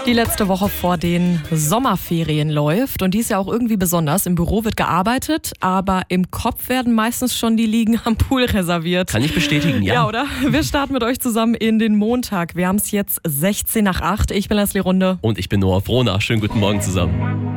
Die letzte Woche vor den Sommerferien läuft und die ist ja auch irgendwie besonders. Im Büro wird gearbeitet, aber im Kopf werden meistens schon die Liegen am Pool reserviert. Kann ich bestätigen, ja. Ja, oder? Wir starten mit euch zusammen in den Montag. Wir haben es jetzt 16 nach 8. Ich bin Leslie Runde. Und ich bin Noah Frohner. Schönen guten Morgen zusammen.